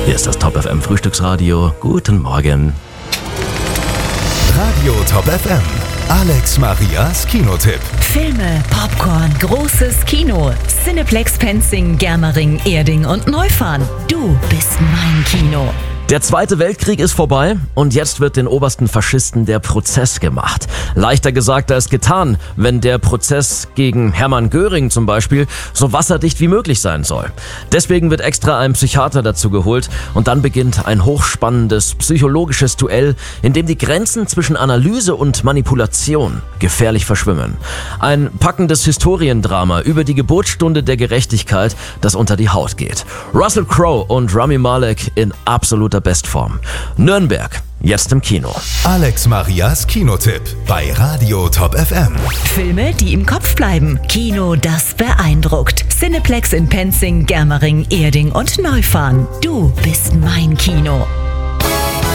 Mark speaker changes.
Speaker 1: Hier ist das Top FM Frühstücksradio. Guten Morgen.
Speaker 2: Radio Top FM. Alex Marias Kinotipp.
Speaker 3: Filme, Popcorn, großes Kino. Cineplex Penzing, Germering, Erding und Neufahren. Du bist mein Kino.
Speaker 1: Der Zweite Weltkrieg ist vorbei und jetzt wird den obersten Faschisten der Prozess gemacht. Leichter gesagt als getan, wenn der Prozess gegen Hermann Göring zum Beispiel so wasserdicht wie möglich sein soll. Deswegen wird extra ein Psychiater dazu geholt und dann beginnt ein hochspannendes psychologisches Duell, in dem die Grenzen zwischen Analyse und Manipulation gefährlich verschwimmen. Ein packendes Historiendrama über die Geburtsstunde der Gerechtigkeit, das unter die Haut geht. Russell Crowe und Rami Malek in absoluter Bestform. Nürnberg, jetzt im Kino.
Speaker 2: Alex Marias Kinotipp bei Radio Top FM.
Speaker 3: Filme, die im Kopf bleiben. Kino, das beeindruckt. Cineplex in Penzing, Germering, Erding und Neufahren. Du bist mein Kino.